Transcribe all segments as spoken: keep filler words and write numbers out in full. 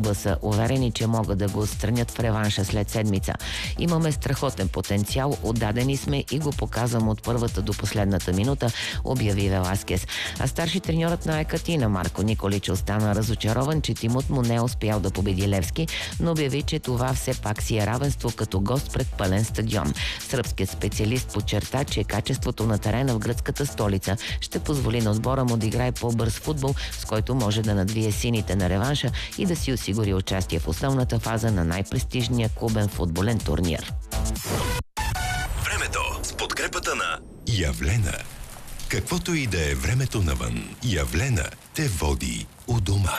клуба са уверени, че могат да го отстранят в реванша след седмица. Имаме страхотен потенциал, отдадени сме и го показвам от първата до последната минута, обяви Веласкес. А старши треньорът на Екатина Марко Николич остана разочарован, че тимът му не е успял да победи Левски, но обяви, че това все пак си е равенство като гост пред пълен стадион. Сръбският специалист подчерта, че качеството на терена в гръцката столица ще позволи на отбора му да играе по-бърз футбол, с който може да надвие сините на реванша и да си осигури участие в основната фаза на най-престижния клубен футболен турнир. Времето с подкрепата на Явлена. Каквото и да е времето навън, Явлена те води у дома.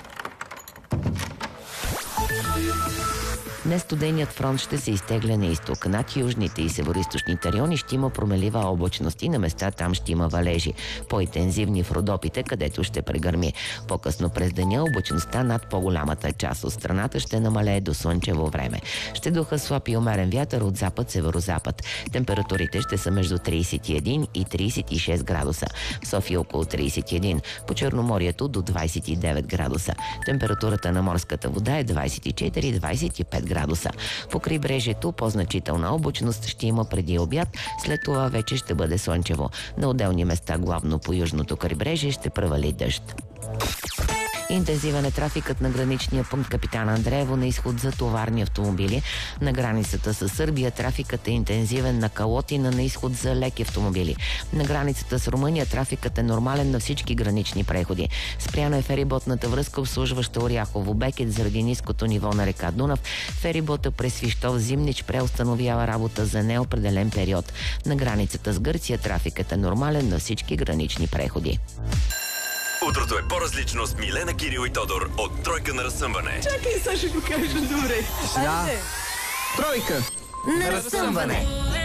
Днес студеният фронт ще се изтегля на изток. Над южните и североизточните райони ще има промелива облачност и на места там ще има валежи. По-интензивни в Родопите, където ще прегърми. По-късно през деня облачността над по-голямата част от страната ще намалее до слънчево време. Ще духа слаб и умерен вятър от запад-северозапад. Температурите ще са между трийсет и един и трийсет и шест градуса. В София около трийсет и един. По Черноморието до двайсет и девет градуса. Температурата на морската вода е двайсет и четири до двайсет и пет градуса. По крайбрежието по-значителна облачност ще има преди обяд, след това вече ще бъде слънчево. На отделни места, главно по южното крайбрежие, ще превали дъжд. Интензивен е трафикът на граничния пункт Капитан Андреево на изход за товарни автомобили. На границата с Сърбия трафикът е интензивен на Калотина на изход за леки автомобили. На границата с Румъния трафикът е нормален на всички гранични преходи. Спряна е фериботната връзка, обслужваща Оряхово Бекет заради ниското ниво на река Дунав. Ферибота през Свищов Зимнич преустановява работа за неопределен период. На границата с Гърция трафикът е нормален на всички гранични преходи. Утрото е по-различно с Милена, Кирил и Тодор от Тройка на разсъмване. Чакай, сега ще го кажа добре. Сега. Тройка на разсъмване.